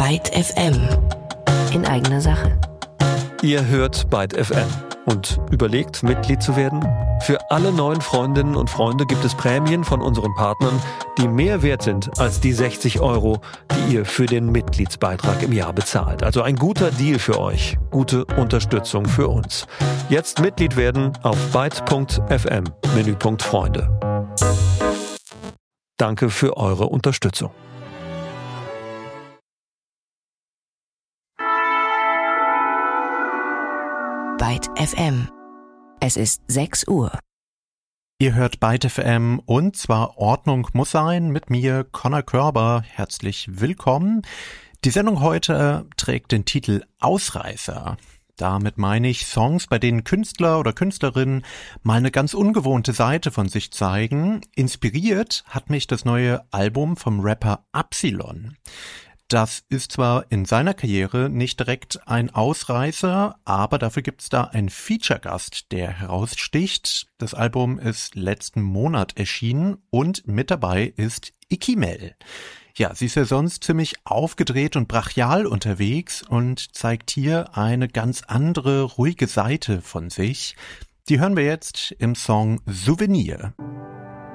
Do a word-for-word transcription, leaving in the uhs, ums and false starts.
Byte F M. In eigener Sache. Ihr hört Byte F M und überlegt, Mitglied zu werden? Für alle neuen Freundinnen und Freunde gibt es Prämien von unseren Partnern, die mehr wert sind als die sechzig Euro, die ihr für den Mitgliedsbeitrag im Jahr bezahlt. Also ein guter Deal für euch, gute Unterstützung für uns. Jetzt Mitglied werden auf byte punkt f m, Menüpunkt Freunde. Danke für eure Unterstützung. Byte F M. Es ist sechs Uhr. Ihr hört Byte F M und zwar Ordnung muss sein mit mir, Conor Körber. Herzlich willkommen. Die Sendung heute trägt den Titel Ausreißer. Damit meine ich Songs, bei denen Künstler oder Künstlerinnen mal eine ganz ungewohnte Seite von sich zeigen. Inspiriert hat mich das neue Album vom Rapper Absilon. Das ist zwar in seiner Karriere nicht direkt ein Ausreißer, aber dafür gibt's da einen Feature-Gast, der heraussticht. Das Album ist letzten Monat erschienen und mit dabei ist Ikimel. Ja, sie ist ja sonst ziemlich aufgedreht und brachial unterwegs und zeigt hier eine ganz andere, ruhige Seite von sich. Die hören wir jetzt im Song Souvenir.